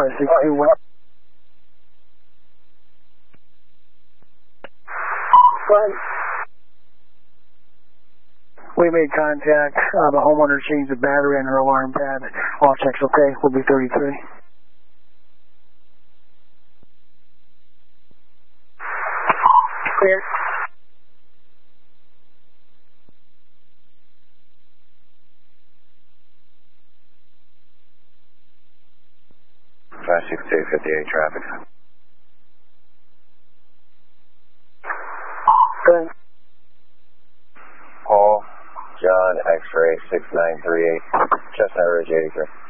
Sorry, 621. Right. We made contact. The homeowner changed the battery on her alarm pad. All checks okay. We'll be 33. Clear. Five 6258 traffic. Good. Paul, John, X-ray 6938, Chestnut Ridge 83.